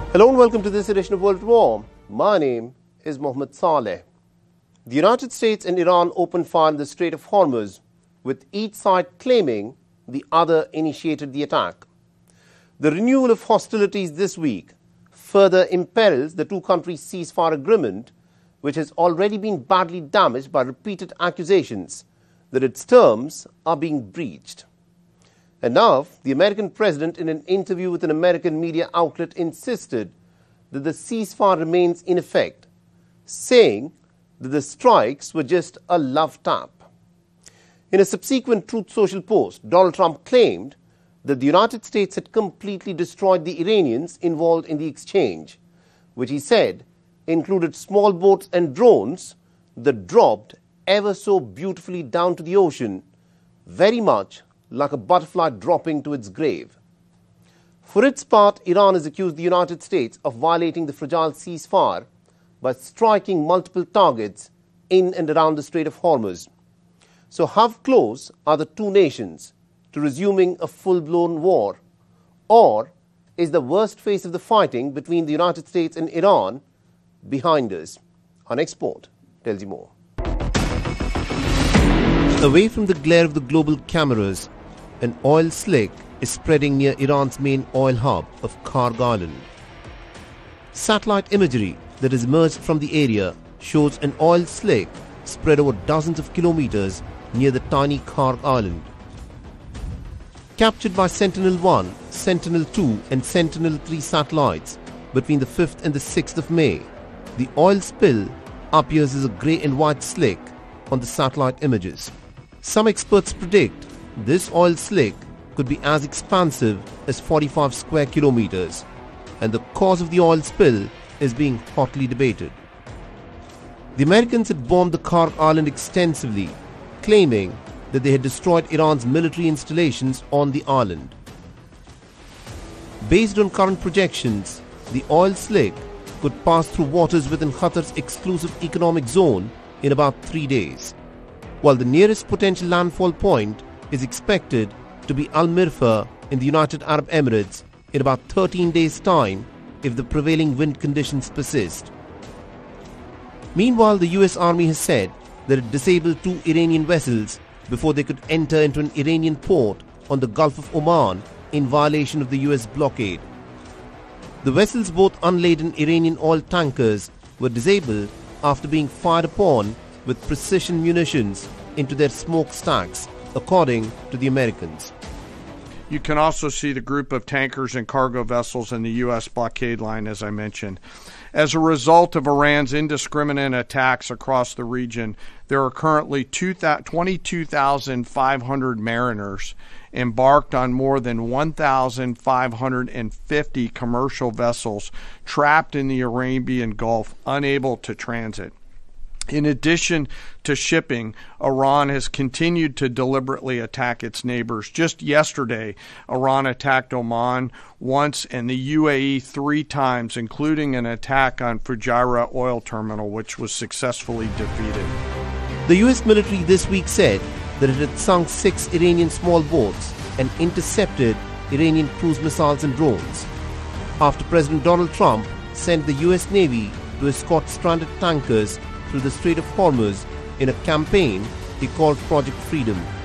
Hello and welcome to this edition of World at War. My name is Mohammed Saleh. The United States and Iran opened fire in the Strait of Hormuz, with each side claiming the other initiated the attack. The renewal of hostilities this week further imperils the two countries' ceasefire agreement, which has already been badly damaged by repeated accusations that its terms are being breached. And now, the American president, in an interview with an American media outlet, insisted that the ceasefire remains in effect, saying that the strikes were just a love tap. In a subsequent Truth Social post, Donald Trump claimed that the United States had completely destroyed the Iranians involved in the exchange, which he said included small boats and drones that dropped ever so beautifully down to the ocean, very much like a butterfly dropping to its grave. For its part, Iran has accused the United States of violating the fragile ceasefire by striking multiple targets in and around the Strait of Hormuz. So how close are the two nations to resuming a full-blown war? Or is the worst phase of the fighting between the United States and Iran behind us? Our next report tells you more. Away from the glare of the global cameras, an oil slick is spreading near Iran's main oil hub of Kharg Island. Satellite imagery that has emerged from the area shows an oil slick spread over dozens of kilometers near the tiny Kharg Island. Captured by Sentinel-1, Sentinel-2 and Sentinel-3 satellites between the 5th and the 6th of May, the oil spill appears as a grey and white slick on the satellite images. Some experts predict this oil slick could be as expansive as 45 square kilometers, and the cause of the oil spill is being hotly debated. The Americans had bombed the Kharg Island extensively, claiming that they had destroyed Iran's military installations on the island. Based on current projections, the oil slick could pass through waters within Qatar's exclusive economic zone in about 3 days, while the nearest potential landfall point is expected to be Al Mirfa in the United Arab Emirates in about 13 days' time if the prevailing wind conditions persist. Meanwhile, the US Army has said that it disabled 2 Iranian vessels before they could enter into an Iranian port on the Gulf of Oman in violation of the US blockade. The vessels, both unladen Iranian oil tankers, were disabled after being fired upon with precision munitions into their smokestacks, according to the Americans. You can also see the group of tankers and cargo vessels in the U.S. blockade line, as I mentioned. As a result of Iran's indiscriminate attacks across the region, there are currently 22,500 mariners embarked on more than 1,550 commercial vessels trapped in the Arabian Gulf, unable to transit. In addition to shipping, Iran has continued to deliberately attack its neighbors. Just yesterday, Iran attacked Oman once and the UAE 3 times, including an attack on Fujairah oil terminal, which was successfully defeated. The US military this week said that it had sunk 6 Iranian small boats and intercepted Iranian cruise missiles and drones, after President Donald Trump sent the US Navy to escort stranded tankers through the Strait of Hormuz in a campaign he called Project Freedom.